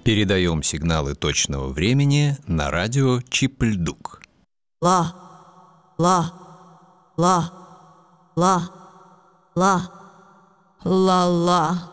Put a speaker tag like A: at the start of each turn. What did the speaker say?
A: Передаем сигналы точного времени на радио Чипльдук.
B: Ла, ла, ла, ла, ла, ла, ла.